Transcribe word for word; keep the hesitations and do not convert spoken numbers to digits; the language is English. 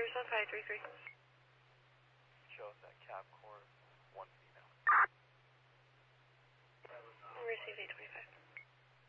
Bruce on five three three. Show us that cab core, one female. Received eight twenty-five.